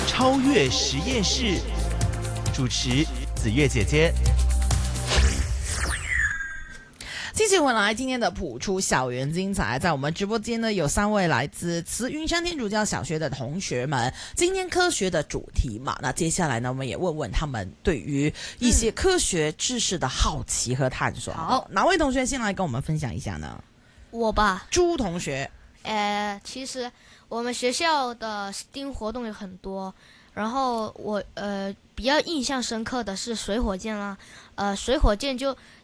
超越实验室，主持子月姐姐。 继续回来，今天的普出校园精彩，在我们直播间呢有3位来自慈云山天主教小学的同学们。今天科学的主题嘛，那接下来呢，我们也问问他们对于一些科学知识的好奇和探索。 好， 哪位同学先来跟我们分享一下呢？ 我吧， 朱同学。 其实我们学校的 STEAM 活动有很多，然后我比较印象深刻的是水火箭啦，水火箭就